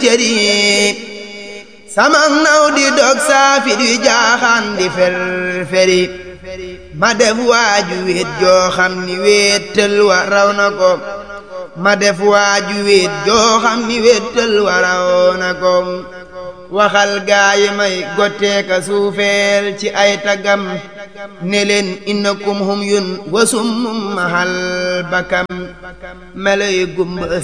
cëri sama naw di dog saafi di jaaxaan di fer-feri ma def waaju wéet joo xam ni wéetal wa raw na ko ma def waaju wéet joo xam ni wéetal wa raw na ko waxal gaayi may gotteeka suufeel ci ay tagam ne leen innakum hum yun wasum mahal bakam melay gumba